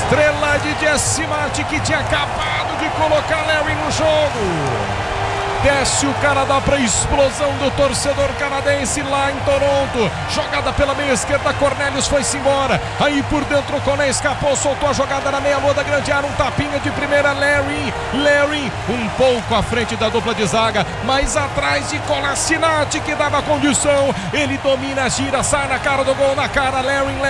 estrela de Jesse Martin, que tinha acabado de colocar Larry no jogo. Desce o Canadá para a explosão do torcedor canadense lá em Toronto. Jogada pela meia esquerda, Cornelius foi-se embora. Aí por dentro o Koné escapou, soltou a jogada na meia-lua da grande área. Um tapinha de primeira, Larry um pouco à frente da dupla de zaga, mais atrás de Kolasinac, que dava condição. Ele domina, gira, sai na cara do gol, na cara,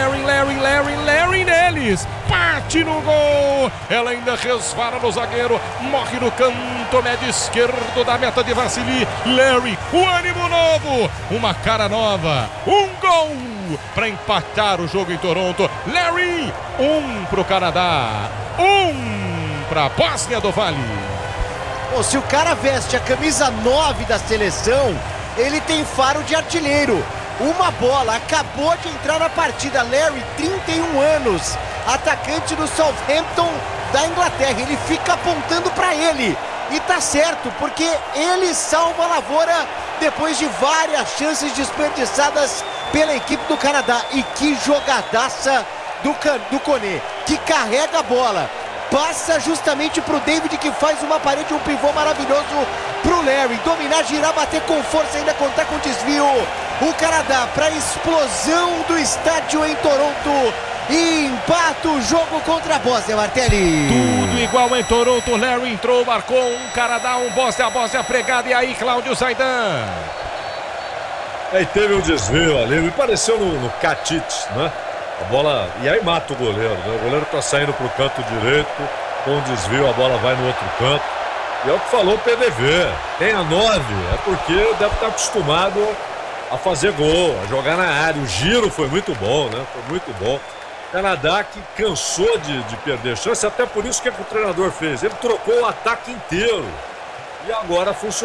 Larry neles. Bate no gol. Ela ainda resvala no zagueiro, morre no canto médio esquerdo da meta de Vassili. Larry, o ânimo novo, uma cara nova, um gol para empatar o jogo em Toronto. Larry, 1 para o Canadá, 1 para a Bósnia do Vale. Pô, se o cara veste a camisa 9 da seleção, ele tem faro de artilheiro. Uma bola, acabou de entrar na partida. Larry, 31 anos, atacante do Southampton da Inglaterra. Ele fica apontando para ele. E tá certo, porque ele salva a lavoura depois de várias chances desperdiçadas pela equipe do Canadá. E que jogadaça do Koné, que carrega a bola. Passa justamente pro David, que faz uma parede, um pivô maravilhoso pro Larry. Dominar, girar, bater com força, ainda contar com desvio. O Canadá para a explosão do estádio em Toronto. E empata o jogo contra a Bósnia, Martelli. Tudo igual em Toronto. Larry entrou, marcou um Canadá, um Bósnia, a Bósnia pregada. E aí, Cláudio Zaidan. Aí teve um desvio ali, me pareceu no Katic, né? A bola, e aí mata o goleiro, né? O goleiro tá saindo pro canto direito, com um desvio, a bola vai no outro canto. E é o que falou o PDV, tem a 9, é porque deve estar acostumado a fazer gol, a jogar na área. O giro foi muito bom, né? Foi muito bom. Canadá que cansou de perder chance, até por isso que o treinador fez. Ele trocou o ataque inteiro. E agora funcionou.